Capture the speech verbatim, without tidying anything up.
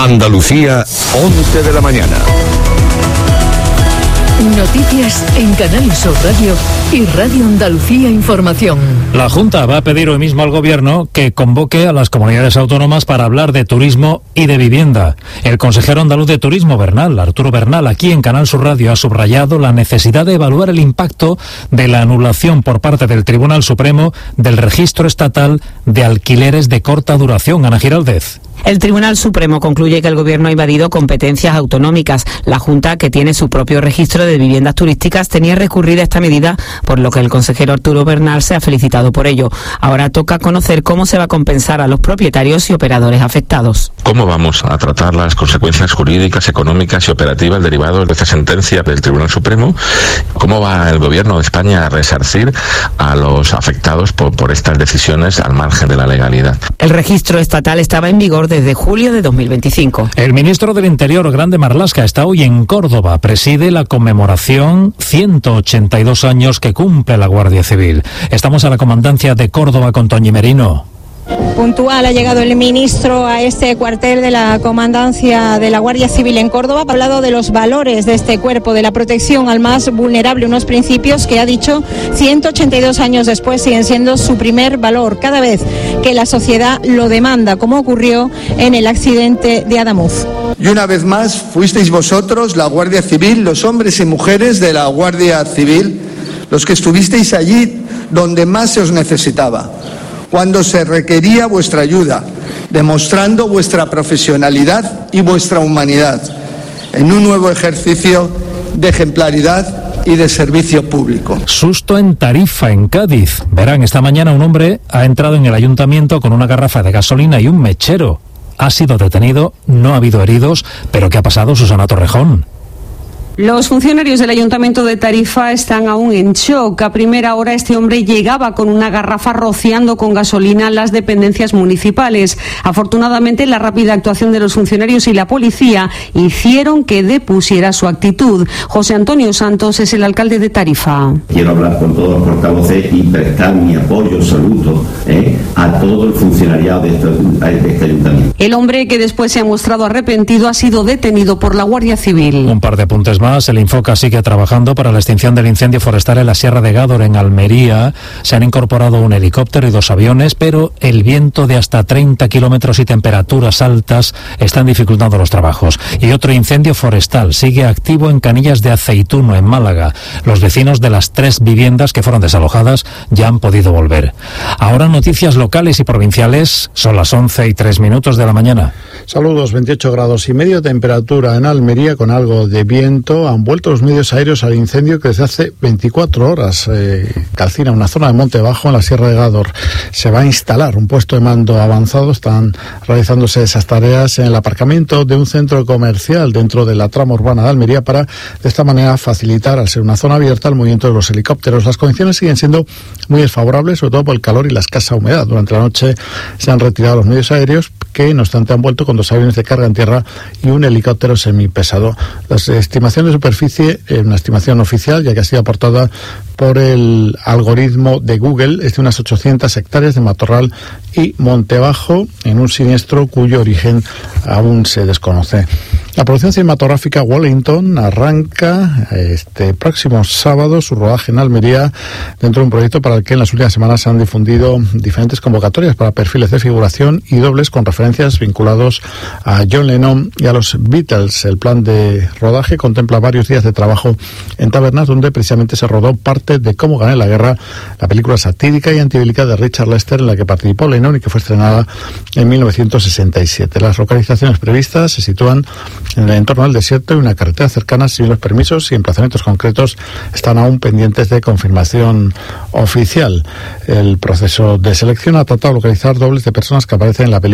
Andalucía, once de la mañana. Noticias en Canal Sur Radio y Radio Andalucía Información. La Junta va a pedir hoy mismo al Gobierno que convoque a las comunidades autónomas para hablar de turismo y de vivienda. El consejero andaluz de Turismo, Bernal, Arturo Bernal, aquí en Canal Sur Radio ha subrayado la necesidad de evaluar el impacto de la anulación por parte del Tribunal Supremo del registro estatal de alquileres de corta duración. Ana Giraldez. El Tribunal Supremo concluye que el Gobierno ha invadido competencias autonómicas. La Junta, que tiene su propio registro de viviendas turísticas, tenía recurrida esta medida, por lo que el consejero Arturo Bernal se ha felicitado por ello. Ahora toca conocer cómo se va a compensar a los propietarios y operadores afectados. ¿Cómo vamos a tratar las consecuencias jurídicas, económicas y operativas derivadas de esta sentencia del Tribunal Supremo? ¿Cómo va el Gobierno de España a resarcir a los afectados por, por estas decisiones al margen de la legalidad? El registro estatal estaba en vigor desde julio de dos mil veinticinco. El ministro del Interior, Grande Marlaska, está hoy en Córdoba. Preside la conmemoración ciento ochenta y dos años que cumple la Guardia Civil. Estamos a la comandancia de Córdoba con Toñi Merino. Puntual ha llegado el ministro a este cuartel de la comandancia de la Guardia Civil en Córdoba. Ha hablado de los valores de este cuerpo, de la protección al más vulnerable, unos principios que ha dicho ciento ochenta y dos años después siguen siendo su primer valor cada vez que la sociedad lo demanda, como ocurrió en el accidente de Adamuz. Y una vez más fuisteis vosotros, la Guardia Civil, los hombres y mujeres de la Guardia Civil, los que estuvisteis allí donde más se os necesitaba, cuando se requería vuestra ayuda, demostrando vuestra profesionalidad y vuestra humanidad en un nuevo ejercicio de ejemplaridad y de servicio público. Susto en Tarifa, en Cádiz. Verán, esta mañana un hombre ha entrado en el ayuntamiento con una garrafa de gasolina y un mechero. Ha sido detenido, no ha habido heridos, pero ¿qué ha pasado, Susana Torrejón? Los funcionarios del Ayuntamiento de Tarifa están aún en shock. A primera hora este hombre llegaba con una garrafa rociando con gasolina las dependencias municipales. Afortunadamente la rápida actuación de los funcionarios y la policía hicieron que depusiera su actitud. José Antonio Santos es el alcalde de Tarifa. Quiero hablar con todos los portavoces y prestar mi apoyo absoluto ¿eh? a todo el funcionariado de este, de este ayuntamiento. El hombre, que después se ha mostrado arrepentido, ha sido detenido por la Guardia Civil. Un par de apuntes más. El Infoca sigue trabajando para la extinción del incendio forestal en la Sierra de Gádor, en Almería. Se han incorporado un helicóptero y dos aviones, pero el viento de hasta treinta kilómetros y temperaturas altas están dificultando los trabajos. Y otro incendio forestal sigue activo en Canillas de Aceituno, en Málaga. Los vecinos de las tres viviendas que fueron desalojadas ya han podido volver. Ahora noticias locales y provinciales. Son las once y tres minutos de la mañana. Saludos, veintiocho grados y medio, temperatura en Almería con algo de viento. Han vuelto los medios aéreos al incendio que desde hace veinticuatro horas eh, calcina una zona de monte bajo en la Sierra de Gádor. Se va a instalar un puesto de mando avanzado. Están realizándose esas tareas en el aparcamiento de un centro comercial dentro de la trama urbana de Almería para de esta manera facilitar, al ser una zona abierta, el movimiento de los helicópteros. Las condiciones siguen siendo muy desfavorables, sobre todo por el calor y la escasa humedad. Durante la noche se han retirado los medios aéreos, que no obstante han vuelto con dos aviones de carga en tierra y un helicóptero semipesado. Las estimaciones de superficie, eh, una estimación oficial, ya que ha sido aportada por el algoritmo de Google, es de unas ochocientas hectáreas de matorral y monte bajo, en un siniestro cuyo origen aún se desconoce. La producción cinematográfica Wellington arranca este próximo sábado su rodaje en Almería, dentro de un proyecto para el que en las últimas semanas se han difundido diferentes convocatorias para perfiles de figuración y dobles con referencias vinculados a John Lennon y a los Beatles. El plan de rodaje contempla varios días de trabajo en tabernas, donde precisamente se rodó parte de Cómo gané la guerra, la película satírica y antibélica de Richard Lester en la que participó Lennon y que fue estrenada en mil novecientos sesenta y siete. Las localizaciones previstas se sitúan en el entorno del desierto y una carretera cercana, sin los permisos y emplazamientos concretos están aún pendientes de confirmación oficial. El proceso de selección ha tratado de localizar dobles de personas que aparecen en la película